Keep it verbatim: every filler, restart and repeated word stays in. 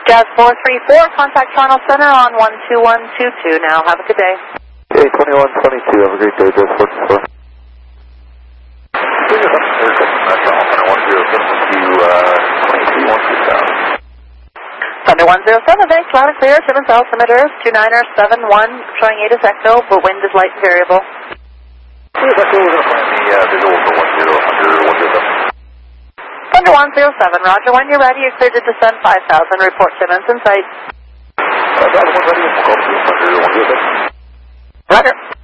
Jazz four three four, contact Toronto Center on one two one two two now. Have a good day. Okay, twenty-one twenty-two, have a great day, Jazz four three four. Thunder one zero seven, thanks, loud and clear, Simmons altimeter, two niner seven one, showing eight is Echo, but wind is light and variable. Thunder one zero seven, roger, when you're ready, you're cleared to descend five thousand, report Simmons in sight. Roger.